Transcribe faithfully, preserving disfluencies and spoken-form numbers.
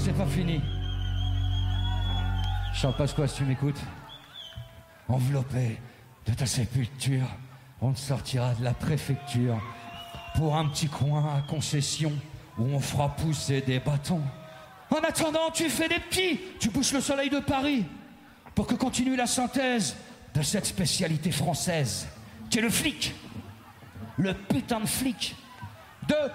c'est pas fini. Charles Pasqua, si tu m'écoutes, enveloppé de ta sépulture, on te sortira de la préfecture pour un petit coin à concession où on fera pousser des bâtons. En attendant, tu fais des petits, tu pousses le soleil de Paris pour que continue la synthèse de cette spécialité française qui est le flic, le putain de flic.